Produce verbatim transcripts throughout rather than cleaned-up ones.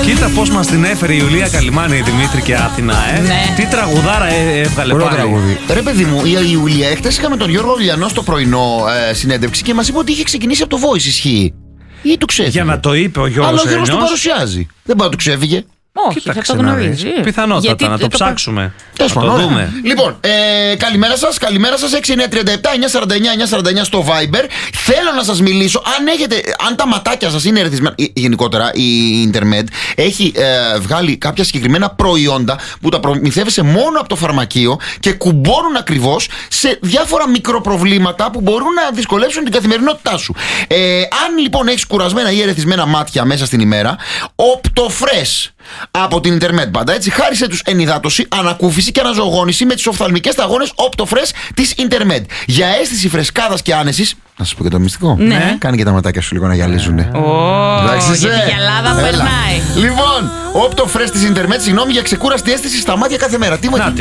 Κοίτα πώς μας την έφερε η Ιουλία Καλυμάνη, Δημήτρη και Άθηνα, ε. Ναι. Τι τραγουδάρα ε, έβγαλε Ωραίο πάλι. τραγούδι. Ρε παιδί μου, η Ιουλία, χτες είχαμε τον Γιώργο Λιανό στο πρωινό ε, συνέντευξη και μας είπε ότι είχε ξεκινήσει από το Voice, ισχύει? Ή του ξέφυγε? Για να το είπε ο Γιώργος. Αλλά ο Γιώργος το Λιανός. παρουσιάζει. Δεν πάει να του ξέφυγε. Όχι, θα Κοίταξε το να γνωρίζει. δεις. Πιθανότατα, Γιατί να το, το- ψάξουμε. Τέλος Να το πάντων, δούμε. Λοιπόν, ε, καλημέρα σας, καλημέρα σας. έξι εννιά τριάντα επτά εννιά σαράντα εννιά εννιά σαράντα εννιά στο Viber. Θέλω να σας μιλήσω, αν έχετε, αν τα ματάκια σας είναι ερεθισμένα. ε, Γενικότερα η Intermed έχει ε, βγάλει κάποια συγκεκριμένα προϊόντα που τα προμηθεύεσαι μόνο από το φαρμακείο και κουμπώνουν ακριβώς σε διάφορα μικροπροβλήματα που μπορούν να δυσκολεύσουν την καθημερινότητά σου. Ε, αν λοιπόν έχεις κουρασμένα ή ερεθισμένα μάτια μέσα στην ημέρα, Optofresh από την Intermed πάντα, έτσι, χάρισε τους ενυδάτωση, ανακούφιση και αναζωογόνηση με τις οφθαλμικές σταγόνες Optofresh της Intermed. Για αίσθηση φρεσκάδας και άνεσης. Να σας πω και το μυστικό. Ναι. Κάνει και τα ματάκια σου λίγο να γυαλίζουνε. Ω, Εντάξει, γιατί σε. η γυαλάδα Έλα. περνάει. Λοιπόν, Optofresh της Intermed, συγγνώμη για ξεκούραστη αίσθηση στα μάτια κάθε μέρα. Τι μου Να έχει. τη.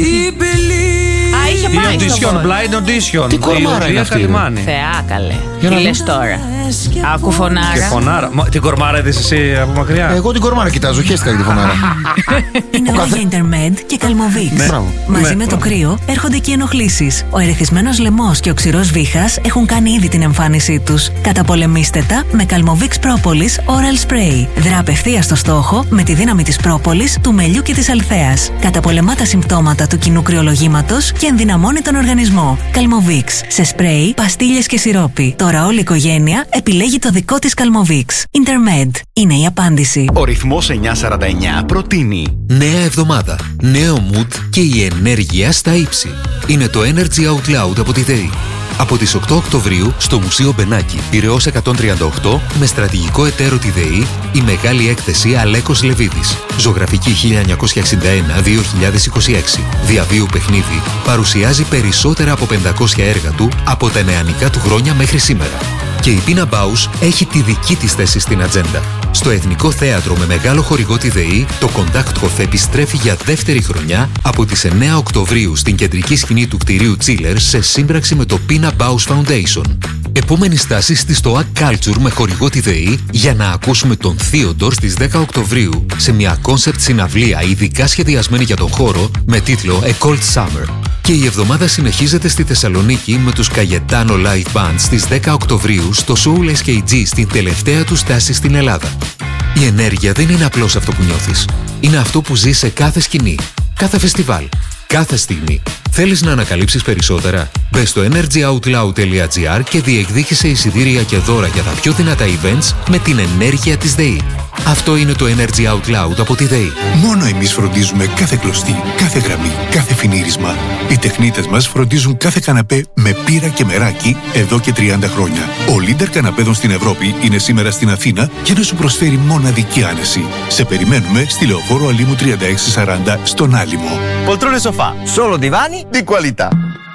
Α, είχε Η πάει στο audition, Voice. blind audition. Τι κορμάρα Η Ιουλία είναι αυτή, Καλυμάνη. Θεά, καλέ. Για Τι να λες δω. τώρα? Άκου φωνάρα. Και φωνάρα. Μα, την κορμάρα είδες εσύ από μακριά. Εγώ την κορμάρα κοιτάζω, χαίστηκα για τη φωνάρα. Είναι Ο όλα καθε- για Intermed και Calmovix. Ναι. Μπράβο. Μαζί Ναι, με το μπράβο. κρύο έρχονται και οι ενοχλήσεις. Ο ερεθισμένος λαιμός και ο ξηρός βήχας έχουν κάνει ήδη την εμφάνισή τους. Καταπολεμήστε τα με Calmovix Propolis Oral Spray. Δρά απευθείας στο στόχο με τη δύναμη της πρόπολης, του μελιού και της αλθέας. Καταπολεμά τα συμπτώματα του κοινού κρυολογήματος και ενδυναμώνει τον οργανισμό. Calmovix σε σπρέι, παστίλες και σιρόπι. Τώρα όλη η οικογένεια επιλέγει το δικό της Calmovix. Intermed είναι η απάντηση. Ο ρυθμός εννιά σαράντα εννιά προτείνει Νέα εβδομάδα, νέο mood και η ενέργεια στα ύψη. Είναι το Energy Out Loud από τη ΔΕΗ. Από τις οκτώ Οκτωβρίου στο Μουσείο Μπενάκη, Πειραιώς εκατόν τριάντα οκτώ, με στρατηγικό εταίρο τη ΔΕΗ, η μεγάλη έκθεση Αλέκος Λεβίδης. Ζωγραφική χίλια εννιακόσια εξήντα ένα με δύο χιλιάδες είκοσι έξι. Διαβίου παιχνίδι παρουσιάζει περισσότερα από πεντακόσια έργα του από τα νεανικά του χρόνια μέχρι σήμερα. Και η Πίνα Μπάους έχει τη δική της θέση στην ατζέντα. Στο Εθνικό Θέατρο με μεγάλο χορηγό τη ΔΕΗ, το Conduct επιστρέφει για δεύτερη χρονιά από τις εννέα Οκτωβρίου στην κεντρική σκηνή του κτηρίου Chiller σε σύμπραξη με το Pina Bausch Foundation. Επόμενη στάση στη Stoa Culture με χορηγό τη ΔΕΗ για να ακούσουμε τον Theodore στις δέκα Οκτωβρίου σε μια concept συναυλία ειδικά σχεδιασμένη για τον χώρο με τίτλο A Cold Summer. Και η εβδομάδα συνεχίζεται στη Θεσσαλονίκη με τους Cayetano Live Band στις δέκα Οκτωβρίου στο Soul ες κέι τζι στην τελευταία του στάση στην Ελλάδα. Η ενέργεια δεν είναι απλώς αυτό που νιώθεις. Είναι αυτό που ζεις σε κάθε σκηνή, κάθε φεστιβάλ, κάθε στιγμή. Θέλεις να ανακαλύψεις περισσότερα? Μπες στο energy out loud τελεία gr και διεκδίκησε εισιτήρια και δώρα για τα πιο δυνατά events με την ενέργεια της ΔΕΗ. Αυτό είναι το Energy Out Loud από τη ΔΕΗ. Μόνο εμείς φροντίζουμε κάθε κλωστή, κάθε γραμμή, κάθε φινίρισμα. Οι τεχνίτες μας φροντίζουν κάθε καναπέ με πύρα και μεράκι εδώ και τριάντα χρόνια. Ο leader καναπέδων στην Ευρώπη είναι σήμερα στην Αθήνα για να σου προσφέρει μοναδική άνεση. Σε περιμένουμε στη Λεωφόρο Αλήμου τριάντα έξι σαράντα στον Άλυμο. Poltrone sofà, solo divani di qualità.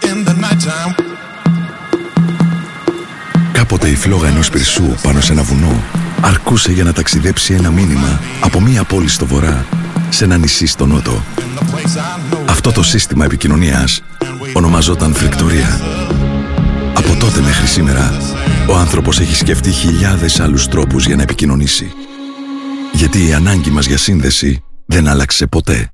Κάποτε η φλόγα ενός πυρσού πάνω σε ένα βουνό αρκούσε για να ταξιδέψει ένα μήνυμα από μία πόλη στο βορρά σε ένα νησί στο νότο. Αυτό το σύστημα επικοινωνίας ονομαζόταν φρικτορία. Από τότε μέχρι σήμερα, ο άνθρωπος έχει σκεφτεί χιλιάδες άλλους τρόπους για να επικοινωνήσει. Γιατί η ανάγκη μας για σύνδεση δεν άλλαξε ποτέ.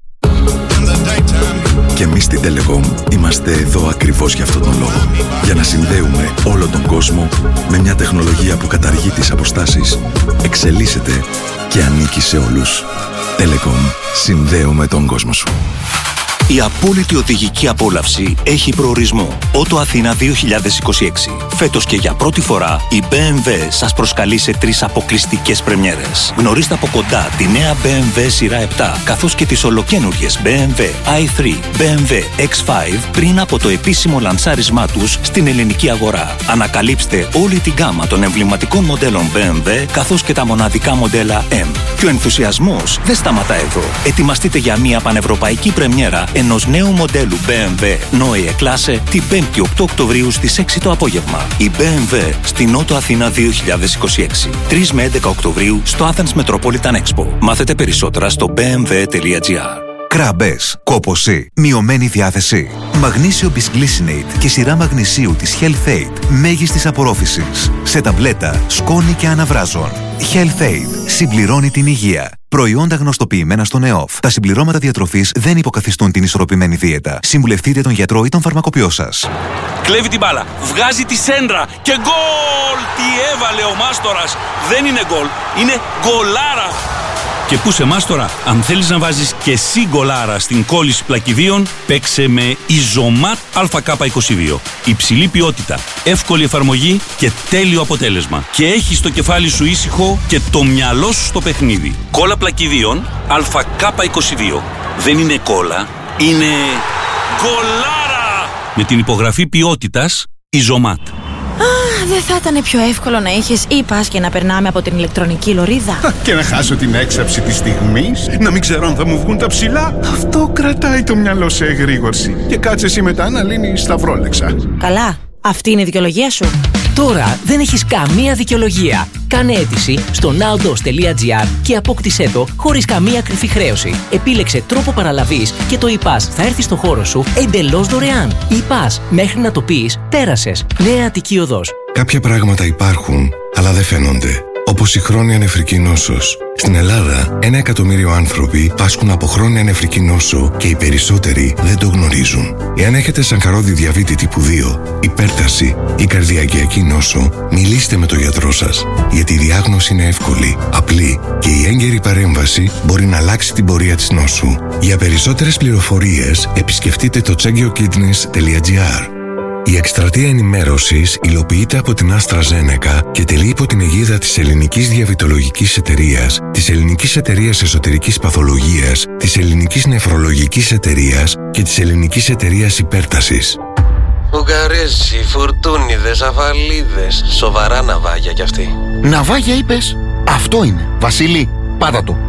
Και εμείς στην Telecom είμαστε εδώ ακριβώς για αυτόν τον λόγο. Για να συνδέουμε όλο τον κόσμο με μια τεχνολογία που καταργεί τις αποστάσεις, εξελίσσεται και ανήκει σε όλους. Telecom. Συνδέουμε τον κόσμο σου. Η απόλυτη οδηγική απόλαυση έχει προορισμό. Ότο Αθήνα δύο χιλιάδες είκοσι έξι. Φέτος και για πρώτη φορά η μπι εμ ντάμπλιου σας προσκαλεί σε τρεις αποκλειστικές πρεμιέρες. Γνωρίστε από κοντά τη νέα μπι εμ ντάμπλιου σειρά επτά καθώς και τις ολοκένουργιες μπι εμ ντάμπλιου άι θρι, μπι εμ ντάμπλιου εξ φάιβ πριν από το επίσημο λανσάρισμά τους στην ελληνική αγορά. Ανακαλύψτε όλη την γκάμα των εμβληματικών μοντέλων μπι εμ ντάμπλιου καθώς και τα μοναδικά μοντέλα M. Και ο ενθουσιασμός δεν σταματά εδώ. Ετοιμαστείτε για μια πανευρωπαϊκή πρεμιέρα ενός νέου μοντέλου μπι εμ ντάμπλιου Neue Klasse την πέμπτη οκτώ Οκτωβρίου στις έξι το απόγευμα. Η μπι εμ ντάμπλιου στην Νότο Αθήνα δύο χιλιάδες είκοσι έξι. τρεις με έντεκα Οκτωβρίου στο Athens Metropolitan Expo. Μάθετε περισσότερα στο μπι εμ ντάμπλιου τελεία τζι άρ. Κράμπες, κόπωση, μειωμένη διάθεση. Μαγνήσιο Bisglycinate και σειρά μαγνησίου της Health-Aid μέγιστης απορρόφησης. Σε ταμπλέτα, σκόνη και αναβράζων. Health-Aid συμπληρώνει την υγεία. Προϊόντα γνωστοποιημένα στον ΕΟΦ. Τα συμπληρώματα διατροφής δεν υποκαθιστούν την ισορροπημένη δίαιτα. Συμβουλευτείτε τον γιατρό ή τον φαρμακοποιό σας. Κλέβει την μπάλα, βγάζει τη σέντρα και γκολ! Τι έβαλε ο Μάστορας! Δεν είναι γκολ, είναι γκολάρα! Και πού σε Μάστορα, αν θέλεις να βάζεις και εσύ γκολάρα στην κόλληση πλακιδίων, παίξε με Ιζωμάτ Α Κ είκοσι δύο. Υψηλή ποιότητα, εύκολη εφαρμογή και τέλειο αποτέλεσμα. Και έχεις το κεφάλι σου ήσυχο και το μυαλό σου στο παιχνίδι. Κόλλα πλακιδίων Α Κ είκοσι δύο. Δεν είναι κόλλα, είναι γκολάρα! Με την υπογραφή ποιότητας Ιζωμάτ. Δεν θα ήταν πιο εύκολο να είχες ή-πας και να περνάμε από την ηλεκτρονική λωρίδα? Και να χάσω την έξαψη της στιγμής, να μην ξέρω αν θα μου βγουν τα ψηλά. Αυτό κρατάει το μυαλό σε εγρήγορση. Και κάτσε εσύ μετά να λύνεις σταυρόλεξα. Καλά, αυτή είναι η δικαιολογία σου. Τώρα δεν έχεις καμία δικαιολογία. Κάνε αίτηση στο nowdos τελεία gr και απόκτησέ το χωρίς καμία κρυφή χρέωση. Επίλεξε τρόπο παραλαβής και το e-pass θα έρθει στο χώρο σου εντελώς δωρεάν. e-pass, μέχρι να το πεις, πέρασες. Νέα Αττική Οδός. Κάποια πράγματα υπάρχουν, αλλά δεν φαίνονται. Όπως η χρόνια νεφρική νόσος. Στην Ελλάδα, ένα εκατομμύριο άνθρωποι πάσχουν από χρόνια νεφρική νόσο και οι περισσότεροι δεν το γνωρίζουν. Εάν έχετε σανκαρόδι διαβήτη τύπου δύο, υπέρταση ή καρδιακιακή νόσο, μιλήστε με τον γιατρό σας. Γιατί η διάγνωση είναι εύκολη, απλή και η έγκαιρη παρέμβαση μπορεί να αλλάξει την πορεία της νόσου. Για περισσότερες πληροφορίες, επισκεφτείτε το τσέγκιοκίτνες τελεία gr. Η εκστρατεία ενημέρωσης υλοποιείται από την AstraZeneca και τελεί υπό την αιγίδα της Ελληνικής Διαβητολογικής Εταιρείας, της Ελληνικής Εταιρείας Εσωτερικής Παθολογίας, της Ελληνικής Νεφρολογικής Εταιρείας και της Ελληνικής Εταιρείας Υπέρτασης. Ουγγαρέζοι, φουρτούνιδες, αφαλίδες. Σοβαρά ναυάγια κι αυτοί. Ναυάγια είπες? Αυτό είναι. Βασίλη, πάτα το.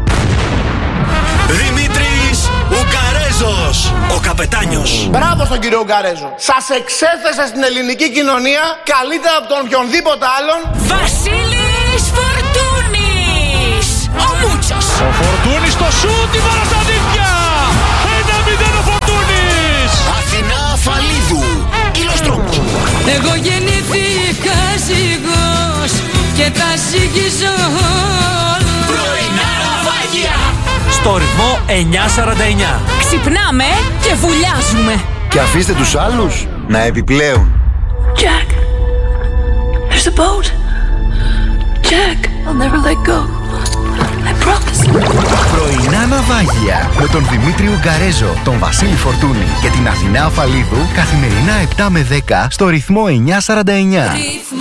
Δημήτρης Ουγγαρέζος, ο καπετάνιος. Μπράβο στον κύριο Ουγγαρέζο. Σας εξέθεσε στην ελληνική κοινωνία καλύτερα από τον οποιονδήποτε άλλον. Βασίλης Φορτούνης, ο Μούτσος. Ο Φορτούνης στο σούτ, η μπάλα στα δίχτυα. ένα μηδέν ο Φορτούνης. Αθηνά Αφαλίδου, Ηλοστρόπου. Εγώ γεννήθηκα ζυγός και τα ζυγίζω όλα. Πρωινά ναυάγια. Στο ρυθμό εννιά σαράντα εννιά. Ξυπνάμε και βουλιάζουμε. Και αφήστε τους άλλους να επιπλέουν. Jack, there's a boat. Jack, I'll never let go. I promise. Πρωινά ναυάγια με τον Δημήτρη Ουγγαρέζο, τον Βασίλη Φορτούνη και την Αθηνά Αφαλίδου καθημερινά επτά με δέκα στο ρυθμό εννιά σαράντα εννιά.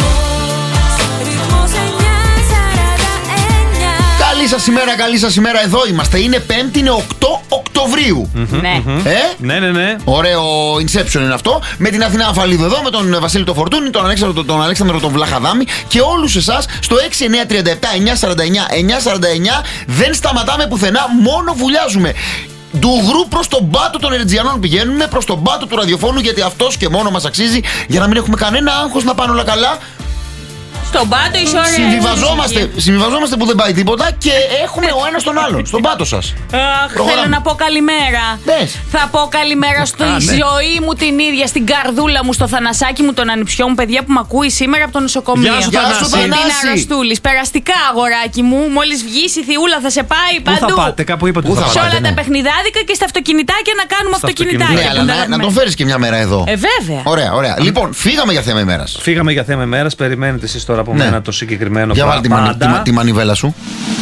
Καλή σας ημέρα, καλή σας ημέρα. Εδώ είμαστε. Είναι Πέμπτη, είναι οκτώ Οκτωβρίου. Ναι. Ε? Ναι, ναι, ναι. Ωραίο Inception είναι αυτό. Με την Αθηνά Αφαλίδου εδώ, με τον Βασίλη το Φορτούνη, τον Αλέξανδρο τον, Αλέξανδρο τον Βλαχαδάμη και όλους εσάς στο έξι εννιά τρία επτά εννιά σαράντα εννιά εννιά σαράντα εννιά. Δεν σταματάμε πουθενά, μόνο βουλιάζουμε. Ντουγρού προς τον πάτο των Ερτζιανών πηγαίνουμε, προς τον πάτο του ραδιοφώνου, γιατί αυτός και μόνο μας αξίζει, για να μην έχουμε κανένα άγχος, να πάνε όλα καλά. Στον πάτο η ώρα. Συμβιβαζόμαστε, συμβιβαζόμαστε που δεν πάει τίποτα και έχουμε ο ένας τον άλλον. Στον πάτο σας. Αχ, θέλω να πω καλημέρα. Πες. Θα πω καλημέρα στη Α, ναι. ζωή μου την ίδια, στην καρδούλα μου, στο Θανασάκι μου, τον ανιψιό μου, παιδιά που με ακούει σήμερα από το νοσοκομείο. Γεια σου, Γεια σου, Θανάση. Την Αραστούλης. Περαστικά, αγοράκι μου. Μόλις βγεις η Θιούλα θα σε πάει Πού παντού. θα πάτε, κάπου είπατε Πού που θα θα Σε πάτε. όλα ναι. τα παιχνιδάδικα και στα αυτοκινητάκια να κάνουμε Στα αυτοκινητάκια. Ναι, αλλά να, να τον φέρεις και μια μέρα εδώ. Ε, βέβαια. Ωραία, ωραία. Λοιπόν, φύγαμε για θέμα ημέρας. Φύγαμε για θέμα ημέρας. Περιμένετε εσείς τώρα από Ναι. μένα το συγκεκριμένο Για βάλει τη, μανι, τη, μα- τη μανιβέλα σου.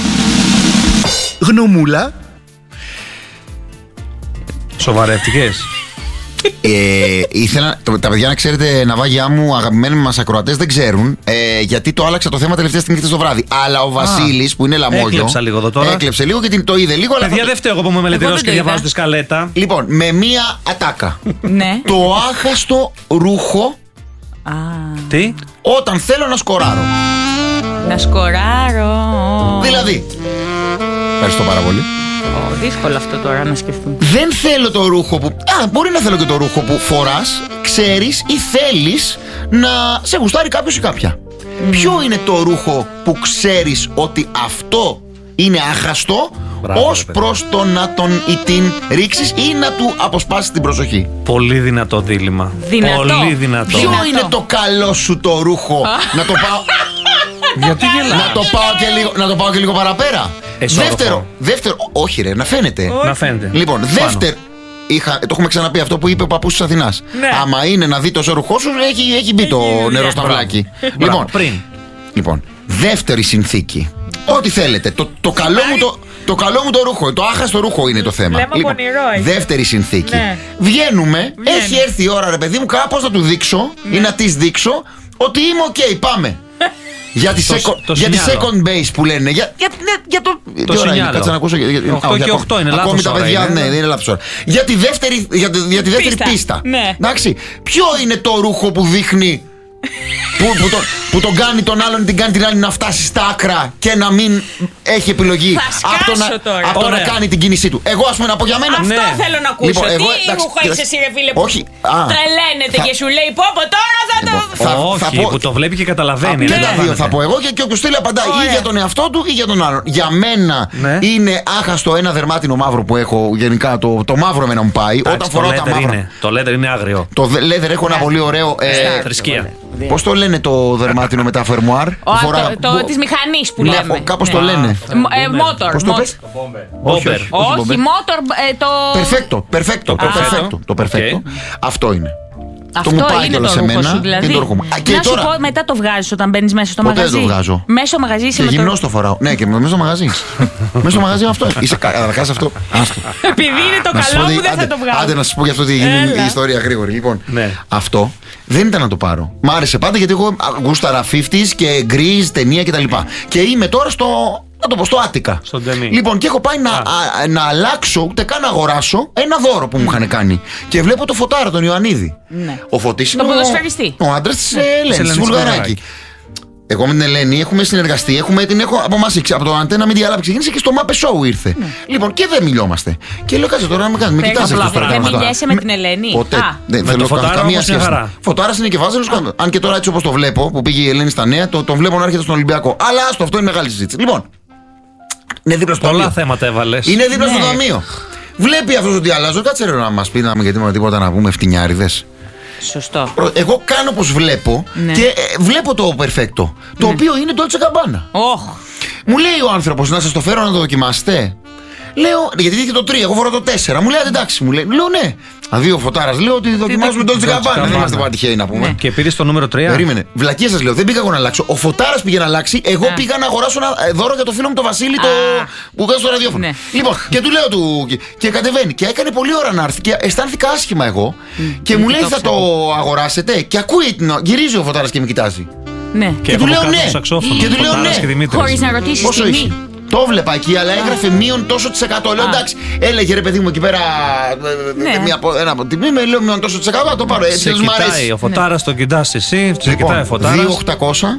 Γνωμούλα. Σοβαρεύτηκες. ε, ήθελα, το, τα παιδιά να ξέρετε, ναυάγια μου, αγαπημένοι μας ακροατές, δεν ξέρουν ε, γιατί το άλλαξα το θέμα τελευταία στιγμή χθες το βράδυ. Αλλά ο Βασίλης που είναι λαμόγιο. Έκλεψα λίγο εδώ τώρα. Έκλεψε λίγο και την, το είδε λίγο. Αλλά Παιδιά, θα- δεν φταίω εγώ που είμαι μελετηρός δεν και το είδα. διαβάζω τη σκαλέτα. Λοιπόν, με μία ατάκα. Ναι. Το άχαστο ρούχο Α, Τι? όταν θέλω να σκοράρω. να σκοράρω. Δηλαδή. Ευχαριστώ πάρα πολύ. Ω, δύσκολο αυτό τώρα να σκεφτούμε. Δεν θέλω το ρούχο που. Α, μπορεί να θέλω και το ρούχο που φοράς, ξέρεις ή θέλεις να σε γουστάρει κάποιος ή κάποια. Ποιο είναι το ρούχο που ξέρεις ότι αυτό είναι άχαστο, Μπράβο, ως ρε παιδί. προς το να τον ή την ρίξεις ή να του αποσπάσεις την προσοχή? Πολύ δυνατό δίλημα. Δυνατό. Πολύ δυνατό. Ποιο Δυνατό. είναι το καλό σου το ρούχο να το πάω. Γιατί γελάς? Να το πάω και λίγο, να το πάω και λίγο παραπέρα. Εσώροφο. Δεύτερο, δεύτερο, όχι ρε, να φαίνεται. Να φαίνεται. Λοιπόν, δεύτερο. Είχα, το έχουμε ξαναπεί αυτό που είπε ο παππούς της Αθηνάς. Ναι. Άμα είναι να δει το σώρουχό σου, έχει, έχει μπει το νερό στα βλάκι. Λοιπόν, πριν. λοιπόν, δεύτερη συνθήκη. Ό,τι θέλετε. Το, το, καλό μου το, το καλό μου το ρούχο, το άχαστο ρούχο είναι το θέμα. Λέμε Λοιπόν, πονηρό, έχει. δεύτερη συνθήκη. Ναι. Βγαίνουμε, Βγαίνουμε. έχει έρθει η ώρα, ρε παιδί μου, κάπως να του δείξω ή να της δείξω ότι είμαι οκ, πάμε. Για τη Το- second, το για τη σινιάλο. second base που λένε. Για, για, για, για το. Το τι ώρα είναι, σινιάλο. κάτσε να ακούσω. για- για- οκτώ α, όχι, και ακόμη- οκτώ είναι Ακόμη λάθος τα ώρα, παιδιά, είναι. ναι, δεν είναι λάθος ώρα. Για τη δεύτερη, για, τη- για τη δεύτερη Πίστα. πίστα. Ναι. Εντάξει. Ποιο είναι το ρούχο που δείχνει. που, που, τον, που τον κάνει τον άλλον, την κάνει την άλλη να φτάσει στα άκρα και να μην έχει επιλογή Θα από το, σκάσω να, τώρα. από το να Ωραία. κάνει την κίνησή του. Εγώ, α πούμε, να πω για μένα. Αυτό Ναι. θέλω να ακούσω. Λοιπόν, εγώ, Τι εντάξει, ρούχο έχεις κοίταξε. εσύ, ρε φίλε, που Όχι. Α. τρελαίνεται Θα- και σου λέει πω πω τώρα θα το. Θα- Όχι, θα πω- που το βλέπει και καταλαβαίνει. Και τα αντιλαμβάνεται. δύο θα πω εγώ και, και όποιος θέλει απαντάει ή Ωραία. για τον εαυτό του ή για τον άλλον. Για μένα Ναι. είναι άχαστο ένα δερμάτινο μαύρο που έχω. Γενικά το, το μαύρο εμένα μου πάει. Εντάξει, Όταν το φοράω τα leather μαύρα. είναι. Το leather είναι άγριο. Το δε- leather έχω ένα πολύ ωραίο. Ε, Θρησκεία. Πώς το λένε το δερμάτινο με τα φερμουάρ. Ο, α, το, το, της μηχανής που Ναι, λέμε. κάπως Ναι. το λένε. Ε, Μότορ. Πώς το πες? Μπόμπερ. Όχι, μότορ. ε, Το. Perfecto, perfecto, το perfecto. perfecto. Το perfecto. Αυτό είναι. Αυτό μου πάει είναι κιόλας το σε ρούχο μένα, σου, δηλαδή. είναι το ρούχο μου. Α, και να τώρα- σου πω, μετά το βγάζεις όταν μπαίνεις μέσα στο Ποτέ δεν μαγαζί. το βγάζω. Μέσα στο μαγαζί είσαι Και με το. γυμνός το φοράω. Ναι, και μέσα στο μαγαζί. Μέσα στο μαγαζί αυτό. Είσαι καταρχάς αυτό. Άστο. Επειδή είναι το Να σας καλό πω μου, τι- δεν θα άντε- το βγάλω. Άντε να σα πω για αυτό ότι γίνει Έλα. η ιστορία γρήγορη. Λοιπόν, Ναι. αυτό δεν ήταν να το πάρω. Μ' άρεσε πάντα γιατί εγώ γούσταρα πενήντα και γκριζ, ταινία κτλ. Και είμαι τώρα στο. Να το πω, στο Άτικα. Στον Ντεμί. Λοιπόν, και έχω πάει να, α, να αλλάξω, ούτε καν να αγοράσω ένα δώρο που μου είχαν κάνει. Και βλέπω το Φωτάρα, τον Ιωαννίδη. Ναι. Ο Φωτής Τον είναι ο- ποδοσφαιριστή. ο άντρας της Ναι. Ελένης, Της της Ελένης Βουλγαράκη. Βουλγαράκη. Εγώ με την Ελένη έχουμε συνεργαστεί, έχουμε, την έχω από εμάς, από το Αντένα Media Lab ξεκίνησε και στο Mape Show ήρθε. Λοιπόν, και δεν μιλιόμαστε. Και λέω, κάτσε τώρα να με κάνει, με Πες, κοιτάζει αυτό απλά, το δεν πράγμα. μιλιέσαι με την Ελένη. Ποτέ. Α. Δεν Με θέλω το να κάνω Φωτάρα καμία όμως είναι σχέση. χαρά. Φωτάρας είναι και βάζελος. Αν και τώρα έτσι όπως το βλέπω, που πήγε η Ελένη στα νέα, το, τον βλέπω να έρχεται στον Ολυμπιακό. Αλλά άστο, αυτό είναι μεγάλη συζήτηση. Λοιπόν, είναι δίπλα στο Πολλά ταμείο. θέματα έβαλε. Είναι δίπλα στο Ναι. ταμείο. Βλέπει αυτό ότι αλλάζω. Κάτσε ρε να μα πει να μην γιατί με τίποτα να πούμε φτηνιάριδες. Σωστό. Εγώ κάνω πως βλέπω Ναι. και ε, βλέπω το perfecto. Το οποίο είναι Dolce Gabbana. Όχ. Μου λέει ο άνθρωπος να σας το φέρω να το δοκιμάσετε. Λέω, γιατί είχε το τρία, εγώ φορώ το τέσσερα. Μου λέει, «Άντε, εντάξει, μου λέει. Λέω, ναι. Αδύο Φωτάρας, λέω ότι δοκιμάζουμε Dolce Gabbana. Δεν είμαστε πάντα τυχαίοι να πούμε. Και πήρε το νούμερο τρία. Περίμενε. Βλακία σας λέω, δεν πήγα εγώ να αλλάξω. Ο Φωτάρας πήγε να αλλάξει. Εγώ πήγα να αγοράσω ένα ε, δώρο για το φίλο μου τον Βασίλη το... που βγάζει στο ραδιόφωνο. Ναι. Λοιπόν, και του λέω του. Και, και κατεβαίνει. Και έκανε πολύ ώρα να έρθει. Και αισθάνθηκα άσχημα εγώ. Και μου λέει, θα το αγοράσετε. Και ακούει, την- γυρίζει ο Φωτάρας και με κοιτάζει. Ναι. Και του λέω ναι. Σαξόφωνο, Και του λέω Φωτάρας ναι. και Δημήτρης. Χωρίς να ρωτήσεις Πόσο τιμή. είχε. Το βλέπα εκεί, αλλά έγραφε μείον τόσο της εκατό. Λέω εντάξει, έλεγε ρε παιδί μου εκεί πέρα ε, Ναι. μια, από- ένα από τιμή, με λέω μείον τόσο της εκατό, το πάρω. Έτσι Σε τέλος μου αρέσει. κοιτάει ο Φωτάρας, τον κοιτάς εσύ. Σε κοιτάει ο Λοιπόν, Φωτάρας. δύο χιλιάδες οκτακόσια.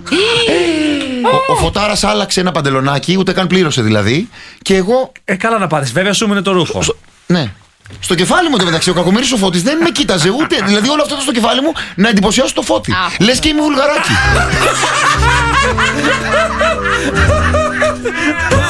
Ο, ο Φωτάρας άλλαξε ένα παντελονάκι, ούτε καν πλήρωσε δηλαδή. Και εγώ. Ε, καλά να πάρεις. Βέβαια σου είναι το ρούχο. Ναι. Στο κεφάλι μου μεταξύ, ο κακομοίρης ο Φώτης δεν με κοίταζε ούτε. Δηλαδή όλο αυτό ήταν στο κεφάλι μου να εντυπωσιάσω το Φώτη. Λες και είμαι βουλγαράκι.